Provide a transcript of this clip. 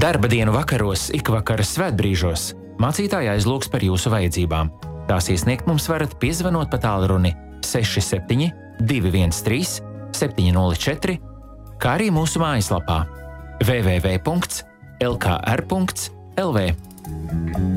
Darba dienu vakaros, ikvakaras svētbrīžos mācītāji aizlūgs par jūsu vajadzībām. Tās iesniegt mums varat piezvanot pa tālruni 67 213 704, kā arī mūsu mājaslapā www.lkr.lv.